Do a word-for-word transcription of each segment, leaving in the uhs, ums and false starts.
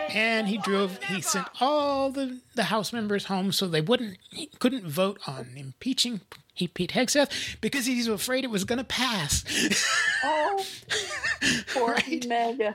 And he drove, he sent all the, the House members home so they wouldn't, he couldn't vote on impeaching Pete Hegseth because he's afraid it was going to pass. Oh, poor right? Mega.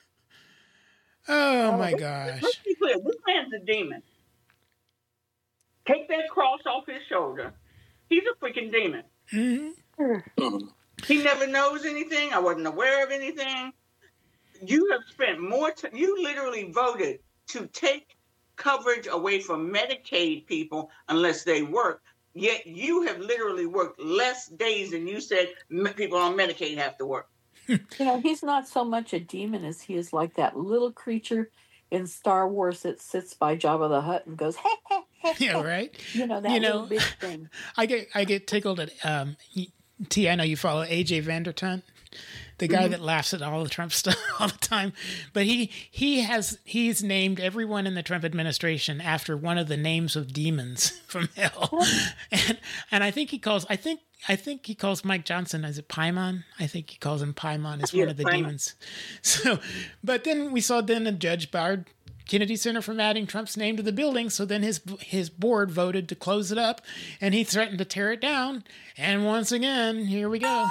Oh, oh my let's, gosh. Let's be clear. This man's a demon. Take that cross off his shoulder. He's a freaking demon. Mm-hmm. He never knows anything. I wasn't aware of anything. You have spent more time. You literally voted to take coverage away from Medicaid people unless they work. Yet you have literally worked less days than you said people on Medicaid have to work. You know, he's not so much a demon as he is like that little creature in Star Wars that sits by Jabba the Hutt and goes, hey, hey, hey. Yeah, right. You know, that you know, little big thing. I get I get tickled at um, T. I know you follow A J Vandertunt, the guy mm-hmm. that laughs at all the Trump stuff all the time. But he he has he's named everyone in the Trump administration after one of the names of demons from hell, oh. and and I think he calls I think I think he calls Mike Johnson, is it Paimon? I think he calls him Paimon as yeah, one of the Paimon. demons. So, but then we saw then a judge barred Kennedy Center from adding Trump's name to the building. So then his his board voted to close it up, and he threatened to tear it down. And once again, here we go.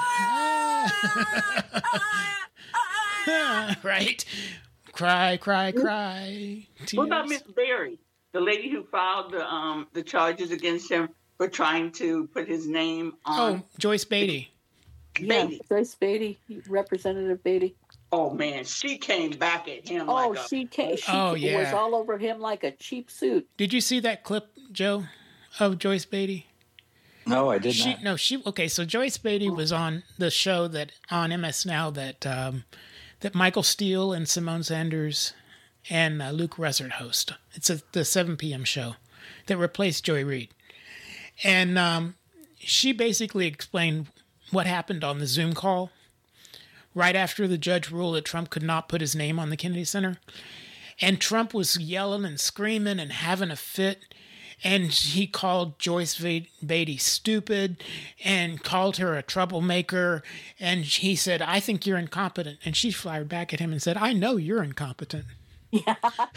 Right? Cry, cry, cry. Tears. What about Miss Berry, the lady who filed the um the charges against him for trying to put his name on? Oh, Joyce Beatty. Yeah, Beatty. Joyce Beatty, Representative Beatty. Oh man, she came back at him. Oh, like a, she came. She oh, yeah. was all over him like a cheap suit. Did you see that clip, Joe, of Joyce Beatty? No, I did she, not. No, she. Okay, so Joyce Beatty was on the show that on M S Now that um, that Michael Steele and Simone Sanders and uh, Luke Russert host. It's a, the seven p.m. show that replaced Joy Reid, and um, she basically explained what happened on the Zoom call right after the judge ruled that Trump could not put his name on the Kennedy Center. And Trump was yelling and screaming and having a fit. And he called Joyce Beatty stupid and called her a troublemaker. And he said, I think you're incompetent. And she fired back at him and said, I know you're incompetent. Yeah.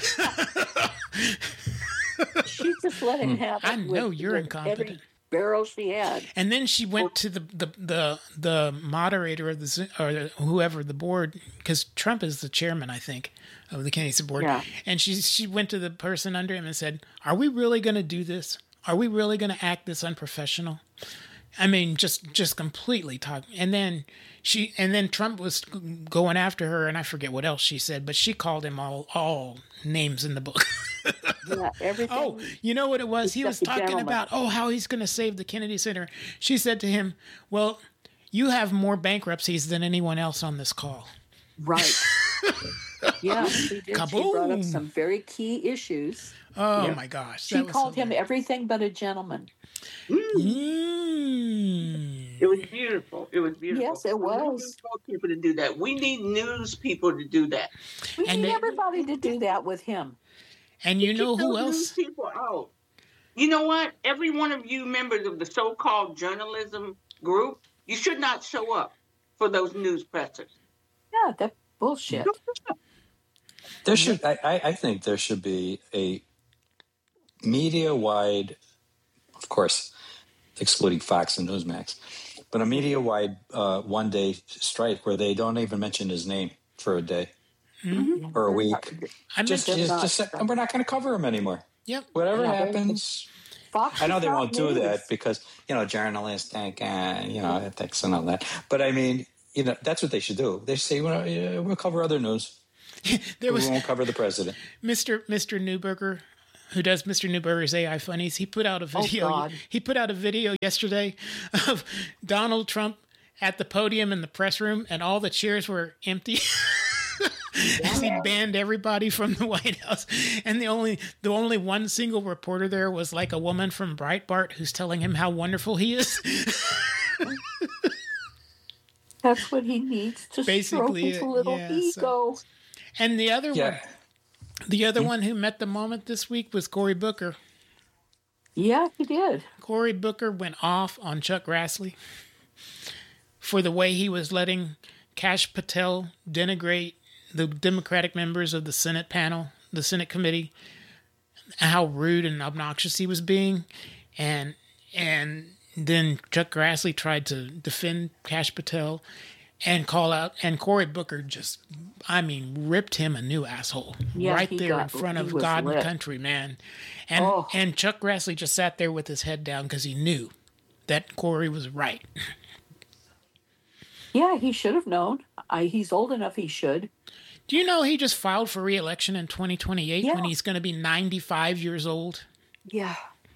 She just let him have it. I know with, you're with incompetent. Every barrel she had. And then she went to the the the, the moderator of the or the, whoever the board, because Trump is the chairman, I think, of the Kennedy board. Yeah. And she she went to the person under him and said, "Are we really going to do this? Are we really going to act this unprofessional?" I mean, just just completely talk. And then she and then Trump was going after her, and I forget what else she said, but she called him all all names in the book. Yeah, everything. Oh, you know what it was? He was talking gentleman. about, oh, how he's going to save the Kennedy Center. She said to him, well, you have more bankruptcies than anyone else on this call. Right. Yeah, she did. Kaboom. She brought up some very key issues. Oh, yeah. my gosh. She called so him everything but a gentleman. Mm. It was beautiful. It was beautiful. Yes, it was. We need people to do that. We need news people to do that. We And need they- everybody to do that with him. And you Keep know who those else? news people out. You know what? Every one of you members of the so-called journalism group, you should not show up for those news pressers. Yeah, that bullshit. There should, I, I I think there should be a media-wide, of course, excluding Fox and Newsmax, but a media-wide uh, one-day strike where they don't even mention his name for a day Mm-hmm. or a week. I Just, mentioned- just, just, we're not going to cover him anymore. Yep. Whatever Yeah, they- happens. Fox I know is they not won't do news. that because, you know, journalists think, uh, you know, ethics and all that. But I mean, you know, that's what they should do. They say, well, yeah, we'll cover other news. There was we won't cover the president. Mister Mister Newberger, who does Mister Newberger's A I Funnies. He put out a video. God. he put out a video yesterday of Donald Trump at the podium in the press room, and all the chairs were empty. As he banned everybody from the White House, and the only the only one single reporter there was like a woman from Breitbart who's telling him how wonderful he is. That's what he needs to Basically, stroke his little yeah, ego. so- And the other Yeah. one, the other one who met the moment this week was Cory Booker. Yeah, he did. Cory Booker went off on Chuck Grassley for the way he was letting Kash Patel denigrate the Democratic members of the Senate panel the Senate committee, how rude and obnoxious he was being, and and then Chuck Grassley tried to defend Kash Patel and call out, and Cory Booker just, I mean, ripped him a new asshole Yeah, right he there got- in front he of was God lit. and country, man. And Oh. and Chuck Grassley just sat there with his head down because he knew that Cory was right. Yeah, he should have known. I, he's old enough. He should. Do you know he just filed for re-election in twenty twenty-eight Yeah. when he's going to be ninety-five years old? Yeah.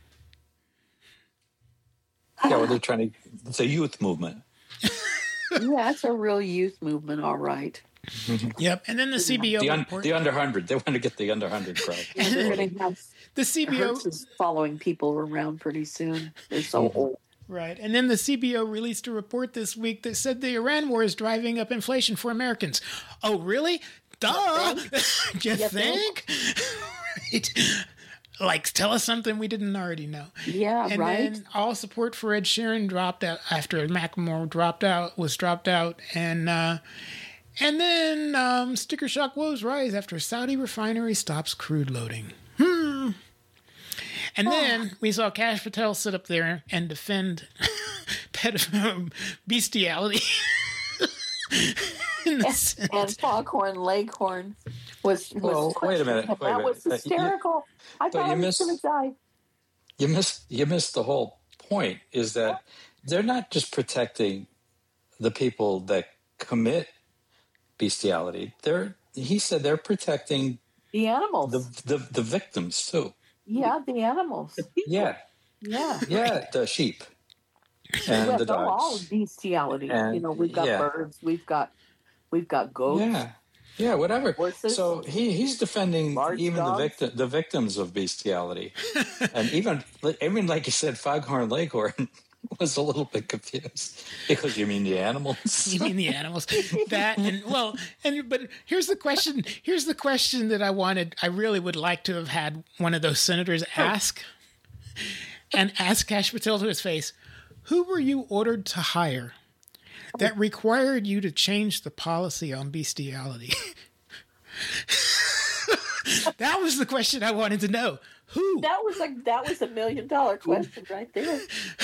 Yeah, well, they're trying to. It's a youth movement. Yeah, it's a real youth movement, all right. Yep. And then the C B O The, un, report. the under hundred. They want to get the under hundred crowd. Yeah, they're going to have the C B O, Hertz is following people around pretty soon. They're so old. right. And then the C B O released a report this week that said the Iran war is driving up inflation for Americans. Oh, really? Duh. you You think? right. Like, tell us something we didn't already know. Yeah, And right. then all support for Ed Sheeran dropped out after Macklemore dropped out was dropped out, and uh, and then um, sticker shock woes rise after Saudi refinery stops crude loading. Hmm. And then we saw Kash Patel sit up there and defend pedoph- bestiality. In the Senate. And Foghorn Leghorn was, was Well, wait a minute, questioning him. wait a that minute. was Uh, you- hysterical. I but thought you I was missed- going to die. You missed. You missed the whole point. Is that they're not just protecting the people that commit bestiality. They're. He said they're protecting The animals. the the, the victims too. yeah, the animals. Yeah, Yeah. yeah, the sheep and Well, the no, all dogs. bestiality. And- you know, we've got yeah. birds, we've got we've got goats. Yeah, yeah, whatever. Horses. So he he's defending Large even dogs. the victim the victims of bestiality, and even even like you said, Foghorn Leghorn was a little bit confused because you mean the animals. You mean the animals? That and well, and but here's the question. Here's the question that I wanted. I really would like to have had one of those senators ask, and ask Kash Patel to his face, "Who were you ordered to hire that required you to change the policy on bestiality?" That was the question I wanted to know. Who? That was a that was a million dollar question right there.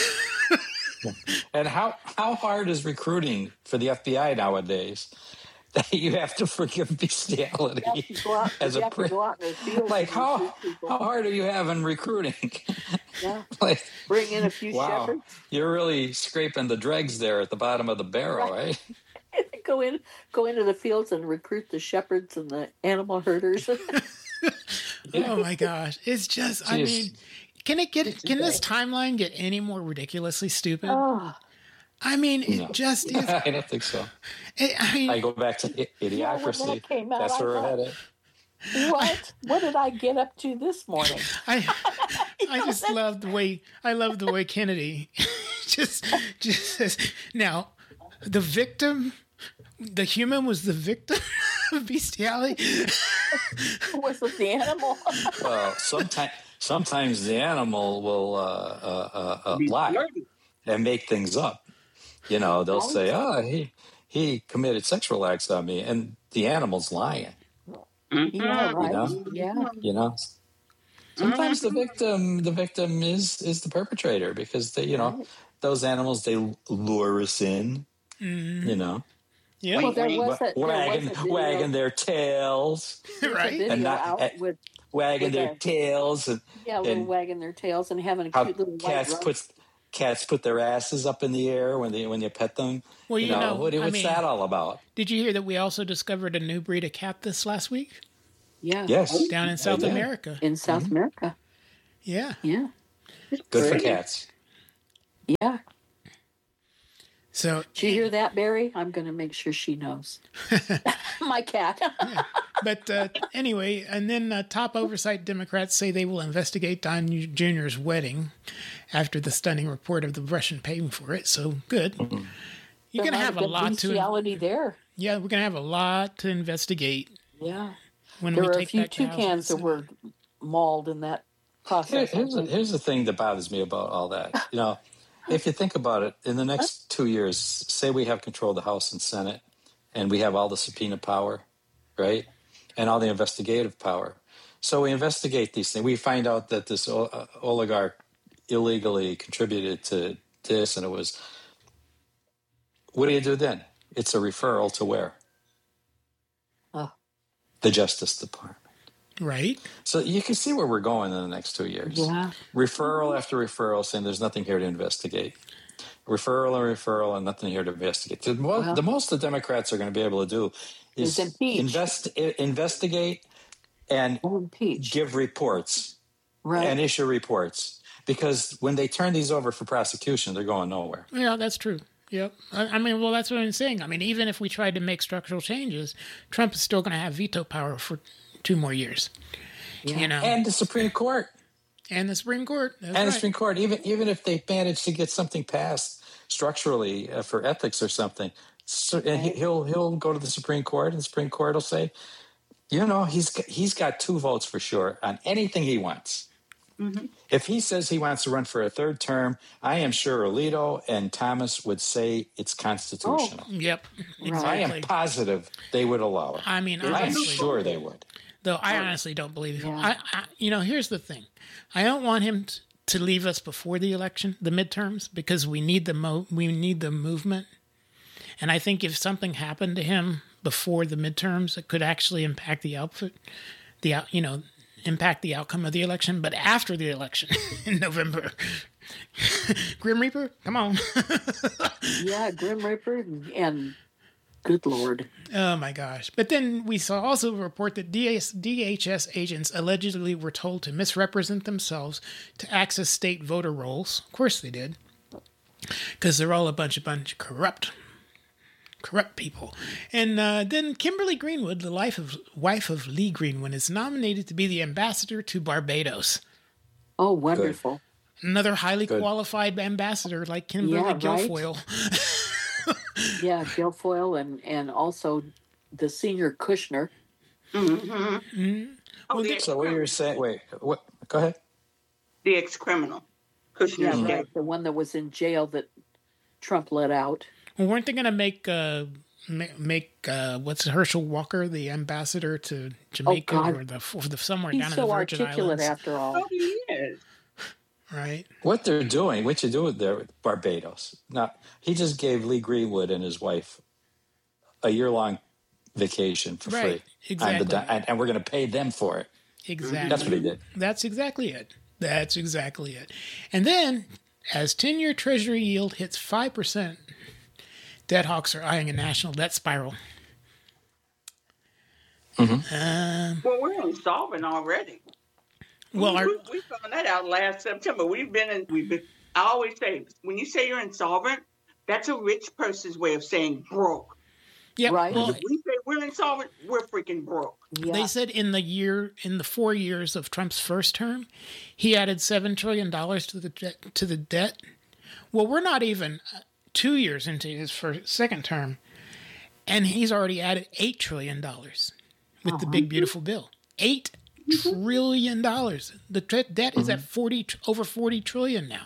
And how how hard is recruiting for the F B I nowadays? That you have to forgive bestiality You have to go out, as you a have to pri- go out in the field like and how recruit people. how hard are you having recruiting? Yeah. like Bring in a few wow, shepherds. you're really scraping the dregs there at the bottom of the barrel, right? Go in, go into the fields and recruit the shepherds and the animal herders. Oh my gosh! It's just. I Jeez. mean, can it get? Can this timeline get any more ridiculously stupid? oh, I mean, it No. just is. I don't think so. It, I mean, I go back to I- Yeah, when idiocracy. that came out, That's I where we're thought- headed. what? What did I get up to this morning? I I just love the way I love the way Kennedy just just says now the victim the human was the victim of bestiality. Was it the animal? Well, sometimes sometimes the animal will uh, uh, uh, uh, Be lie flirty. and make things up. You know, they'll say, "Oh, he he committed sexual acts on me," and the animal's lying. Yeah, right. know? Yeah. You know, sometimes the victim the victim is is the perpetrator because they, you know, those animals they lure us in. You know, Yeah, Well, there Wait, was a, there was wagging a video, wagging their tails, there's a right. video And not- out with wagging With their a- tails, and yeah, little and wagging their tails and having a how cute little white cats rug. put cats put their asses up in the air when they when you pet them. Well, you know, what, I what's mean- that all about? Did you hear that we also discovered a new breed of cat this last week Yeah. Yes, down in South did. America? In South Mm-hmm. America. Yeah. Yeah. Good for Great. cats. Yeah. So, Did you hear that, Barry? I'm going to make sure she knows. My cat. but uh, anyway, and then uh, top oversight Democrats say they will investigate Don Junior's wedding after the stunning report of the Russian paying for it. So good. You're There gonna might have a been lot to. bestiality there. Yeah, we're gonna have a lot to investigate Yeah. when There we were a take few back the House and toucans that Senate. were mauled in that Here- process. here's the, here's the thing that bothers me about all that. You know, if you think about it, in the next two years, say we have control of the House and Senate, and we have all the subpoena power, right? and all the investigative power. So we investigate these things. We find out that this o- oligarch illegally contributed to this, and it was. What do you do then? It's a referral to where? Oh. The Justice Department. Right. So you can see where we're going in the next two years. Yeah. Referral after referral saying there's nothing here to investigate. Referral and referral and nothing here to investigate. The, mo- Well, the most the Democrats are going to be able to do is, is impeach. invest, i- investigate and Or impeach. give reports Right. and issue reports. Because when they turn these over for prosecution, they're going nowhere. Yeah, that's true. Yep. I, I mean, well, that's what I'm saying. I mean, even if we tried to make structural changes, Trump is still going to have veto power for two more years. Yeah. You know, And the Supreme Court. and the Supreme Court. That's and the right. Supreme Court, even even if they manage to get something passed structurally uh, for ethics or something, so, and he, he'll he'll go to the Supreme Court, and the Supreme Court will say, you know, he's got- he's got two votes for sure on anything he wants. Mm-hmm. If he says he wants to run for a third term, I am sure Alito and Thomas would say it's constitutional. Yep. Right. I Exactly. am positive they would allow it. I mean, I am honestly, sure they would. though I honestly don't believe. Yeah. I, I, you know, here's the thing. I don't want him t- to leave us before the election, the midterms, because we need the mo- we need the movement. And I think if something happened to him before the midterms, it could actually impact the output, the out, you know, impact the outcome of the election. But after the election in November, Grim Reaper, come on. Yeah, Grim Reaper and good Lord. Oh my gosh. But then we saw also a report that D H S agents allegedly were told to misrepresent themselves to access state voter rolls. Of course they did. Because they're all a bunch of bunch of corrupt corrupt people. And uh, then Kimberly Greenwood, the life of, wife of Lee Greenwood, is nominated to be the ambassador to Barbados. Oh, wonderful. Another highly Good. qualified ambassador like Kimberly Yeah, right. Guilfoyle. Yeah, Guilfoyle and, and also the senior Kushner. Mm-hmm. Oh, Well, the, So what you're saying? Wait, what? Go ahead. the ex-criminal. Kushner's Yeah, dead. right. The one that was in jail that Trump let out. Well, weren't they going to make uh, ma- make uh, what's Herschel Walker the ambassador to Jamaica God. or the or the somewhere He's down in so the Virgin articulate Islands? after all. Oh, he is. Right? What they're doing, what you do with there, Barbados. Now, he just gave Lee Greenwood and his wife a year-long vacation for Right, free. On the exactly. di- and, and we're going to pay them for it. Exactly. That's what he did. That's exactly it. That's exactly it. And then, as ten-year Treasury yield hits five percent, debt hawks are eyeing a national debt spiral. Um, Well, we're insolvent already. well, we, our, we, we found that out last September. We've been in. We've been. I always say when you say you're insolvent, that's a rich person's way of saying broke. yeah, Right. well, If we say we're insolvent, we're freaking broke. Yeah. they said in the year, in the four years of Trump's first term, he added seven trillion dollars to the debt, to the debt. Well, we're not even two years into his first, second term, and he's already added eight trillion dollars with the big beautiful bill. Eight trillion dollars. The tre- debt is at forty over forty trillion now.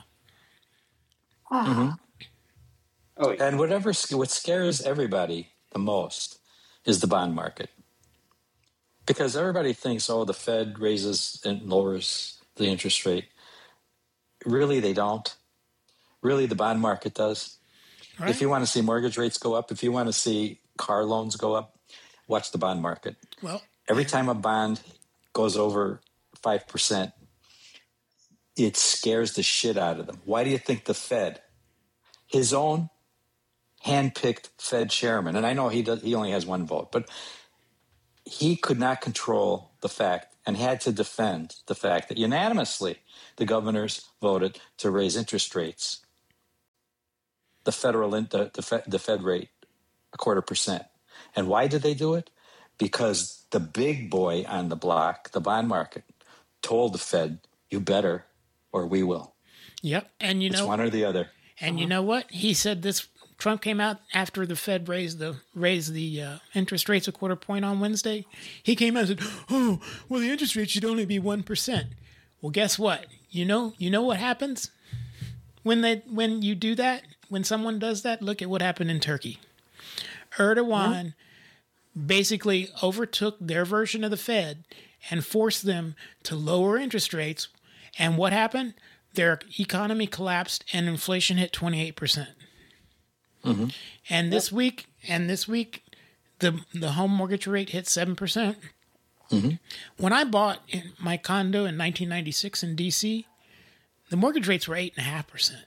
Ah, Oh, yeah. And whatever what scares everybody the most is the bond market. Because everybody thinks, oh, the Fed raises and lowers the interest rate. Really, they don't. Really, the bond market does. Right? If you want to see mortgage rates go up, if you want to see car loans go up, watch the bond market. Well, Every time a bond goes over five percent, it scares the shit out of them. Why do you think the Fed, his own handpicked Fed chairman, and I know he does, he only has one vote, but he could not control the fact and had to defend the fact that unanimously the governors voted to raise interest rates, the federal, the, the, Fed, the Fed rate, a quarter percent. And why did they do it? Because the big boy on the block, the bond market, told the Fed, you better or we will. yep. And you It's know, one or the other. and you know what? He said this. Trump came out after the Fed raised the raised the uh, interest rates a quarter point on Wednesday. He came out and said, "Oh, well, the interest rate should only be one percent." Well, guess what? You know, you know what happens when they when you do that. When someone does that, look at what happened in Turkey. Erdogan basically overtook their version of the Fed and forced them to lower interest rates. And what happened? Their economy collapsed and inflation hit twenty-eight percent. Mm-hmm. And this week, and this week, the the home mortgage rate hit seven percent. Mm-hmm. When I bought in my condo in nineteen ninety-six in D C, the mortgage rates were eight and a half percent.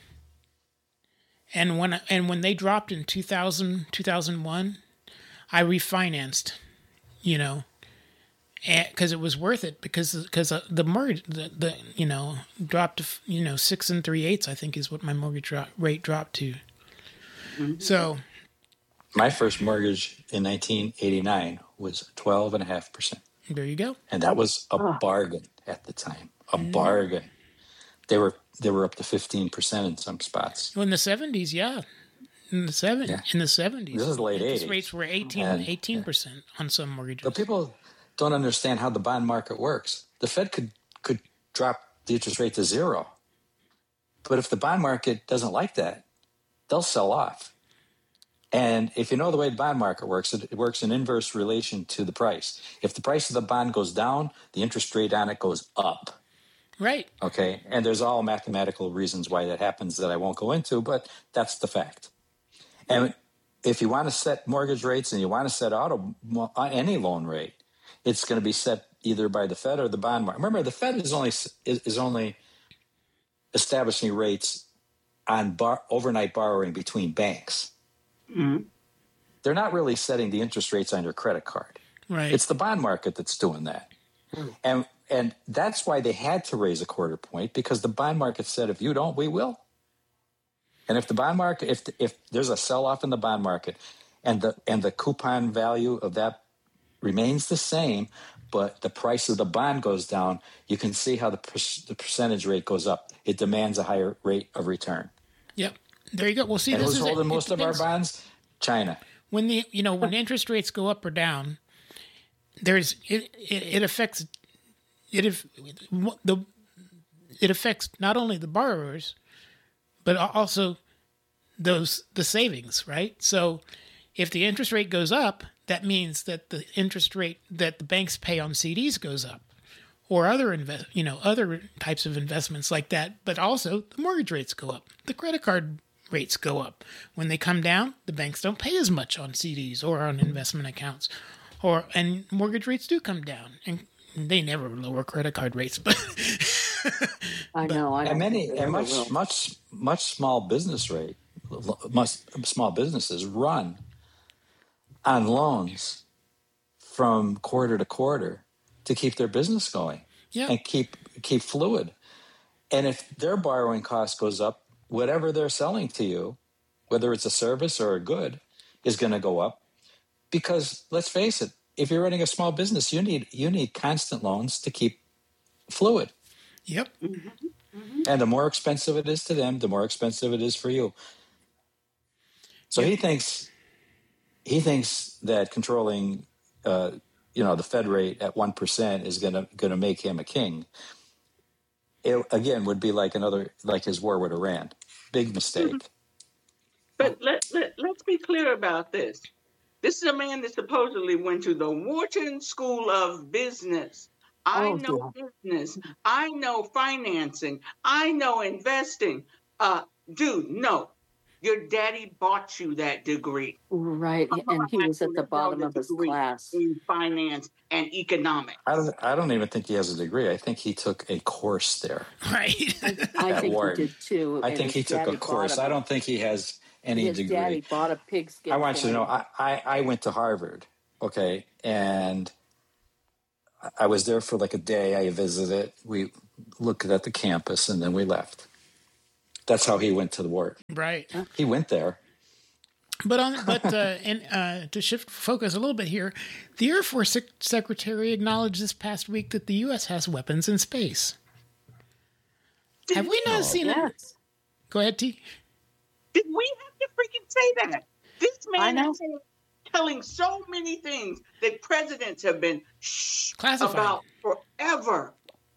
And when and when they dropped in two thousand, two thousand one, I refinanced, you know, because it was worth it because because the mortgage the, the you know dropped to you know six and three eighths I think is what my mortgage rate dropped to. Mm-hmm. So, my first mortgage in nineteen eighty-nine was twelve and a half percent. There you go. And that was a oh. bargain at the time. A mm. bargain. They were they were up to fifteen percent in some spots. Well, in the seventies, yeah. In the seven, yeah. in the seventies, this is late eighties. Rates were eighteen percent yeah. on some mortgages. But people don't understand how the bond market works. The Fed could could drop the interest rate to zero, but if the bond market doesn't like that, they'll sell off. And if you know the way the bond market works, it, it works in inverse relation to the price. If the price of the bond goes down, the interest rate on it goes up. Right. Okay. And there's all mathematical reasons why that happens that I won't go into, but that's the fact. And if you want to set mortgage rates and you want to set auto any loan rate, it's going to be set either by the Fed or the bond market. Remember, the Fed is only is, is only establishing rates on bar, overnight borrowing between banks. Mm-hmm. They're not really setting the interest rates on your credit card. Right. It's the bond market that's doing that. Mm. And and that's why they had to raise a quarter point, because the bond market said, if you don't, we will. And if the bond market, if if there's a sell-off in the bond market and the and the coupon value of that remains the same, but the price of the bond goes down, you can see how the per, the percentage rate goes up. It demands a higher rate of return. Yep. There you go. Well, see, and this who's is holding it, most it of our bonds? China. When the you know when interest rates go up or down, there's it it, it affects it if the it affects not only the borrowers, but also those the savings, right? So if the interest rate goes up, that means that the interest rate that the banks pay on C Ds goes up, or other invest you know other types of investments like that. But also the mortgage rates go up, the credit card rates go up. When they come down, the banks don't pay as much on C Ds or on investment accounts, or and mortgage rates do come down, and they never lower credit card rates. But I know, I and many and much will. much much small business rate, much small businesses run on loans from quarter to quarter to keep their business going, yeah. and keep keep fluid. And if their borrowing cost goes up, whatever they're selling to you, whether it's a service or a good, is going to go up. Because let's face it, if you're running a small business, you need you need constant loans to keep fluid. Yep. Mm-hmm. Mm-hmm. And the more expensive it is to them, the more expensive it is for you. So yep. he thinks he thinks that controlling, uh, you know, the Fed rate at one percent is going to going to make him a king. It, again, would be like another, like his war with Iran. Big mistake. But let, let, let's be clear about this. This is a man that supposedly went to the Wharton School of Business. I oh, know yeah. business. I know financing. I know investing. Uh, dude, no. Your daddy bought you that degree. Right, and he was at the bottom of his class. In finance and economics. I don't, I don't even think he has a degree. I think he took a course there. Right. I, I think Ward. he did too. I think he took a course. I don't think he has any his degree. His daddy bought a pigskin. I want you to know, I, I, I went to Harvard, okay, and I was there for like a day. I visited. We looked at the campus, and then we left. That's how he went to the war. Right. He went there. But on, but uh, and uh, to shift focus a little bit here, the Air Force Sec- Secretary acknowledged this past week that the U S has weapons in space. Have we not oh, seen yes. it? Go ahead, T. Did we have to freaking say that? This man is telling so many things that presidents have been shh classified about forever.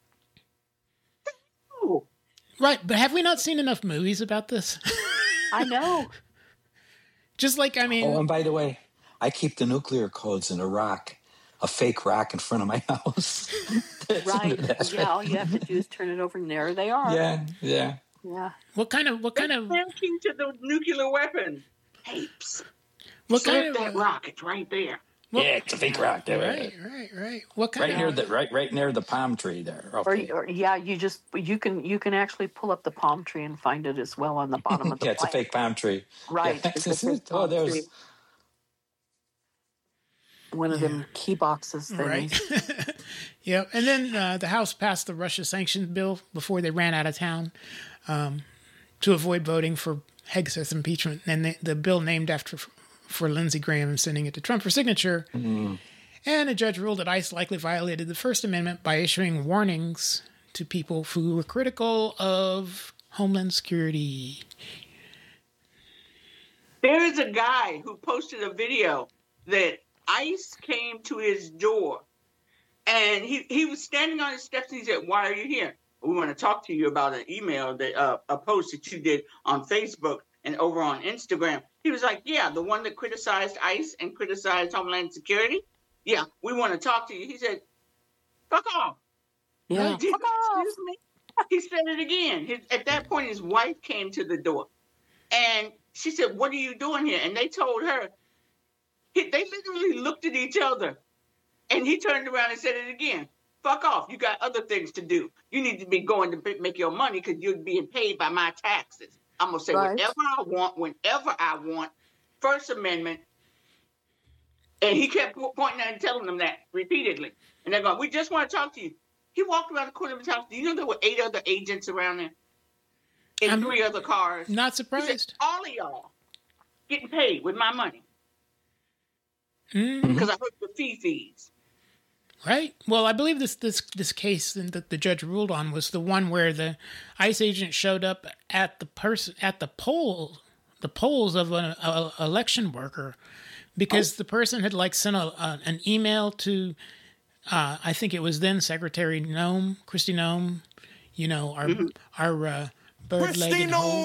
No. Right, but have we not seen enough movies about this? I know. Just like, I mean... Oh, and by the way, I keep the nuclear codes in a rock, a fake rock in front of my house. Right. That's Yeah, all you have to do is turn it over, and there they are. Yeah, yeah. Yeah. What kind of what kind of They're key to the nuclear weapon. Hey, psst, what kind slip of that rock. It's right there. what, Yeah, it's a fake rock. Yeah, right, right, right. What kind Right near of the right right near the palm tree there. Or, Okay. or yeah, you just you can you can actually pull up the palm tree and find it as well on the bottom of the Yeah, it's a plant. fake palm tree. Right. Yeah, It's a it's- fake oh, palm there's tree. One of them key boxes things. right? Yep. And then uh, the House passed the Russia sanctions bill before they ran out of town um, to avoid voting for Hegseth's impeachment, and the, the bill named after for Lindsey Graham and sending it to Trump for signature. Mm. And a judge ruled that ICE likely violated the First Amendment by issuing warnings to people who were critical of Homeland Security. There is a guy who posted a video that ICE came to his door, and he, he was standing on his steps, and he said, "Why are you here? We want to talk to you about an email, that uh, a post that you did on Facebook and over on Instagram." He was like, "Yeah, the one that criticized ICE and criticized Homeland Security. Yeah, we want to talk to you." He said, "Fuck off." Yeah. Did- Excuse me? He said it again. His, at that point, his wife came to the door, and she said, "What are you doing here?" And they told her. He, they literally looked at each other, and he turned around and said it again. "Fuck off. You got other things to do. You need to be going to make your money because you're being paid by my taxes. I'm going to say Right. whatever I want, whenever I want. First Amendment." And he kept pointing out and telling them that repeatedly. And they're going, "We just want to talk to you." He walked around the corner of his house. Do you know there were eight other agents around there? In I'm three other cars. Not He said, surprised. "All of y'all getting paid with my money Mm, because I heard the fee fees." right. Well, I believe this this this case that the judge ruled on was the one where the ICE agent showed up at the person at the poll the polls of an a, election worker because oh. the person had like sent a, a, an email to uh, I think it was then Secretary Noem, Kristi Noem, you know, our mm-hmm. our uh, bird-legged